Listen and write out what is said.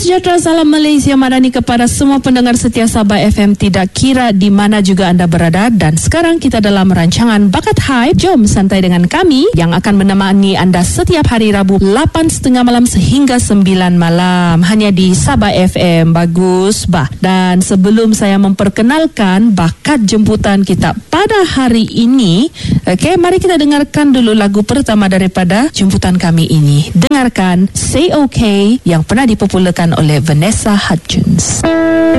sejahtera, salam Malaysia Madani kepada semua pendengar setia Sabah FM tidak kira di mana juga anda berada. Dan sekarang kita dalam rancangan Bakat Hype. Jom santai dengan kami yang akan menemani anda setiap hari Rabu 8.30 malam sehingga 9 malam hanya di Sabah FM. Bagus bah. Dan sebelum saya memperkenalkan bakat jemputan kita pada hari ini, mari kita dengarkan dulu lagu pertama daripada jemputan kami ini. Dengarkan Say OK yang pernah dipopularkan oleh Vanessa Hudgens.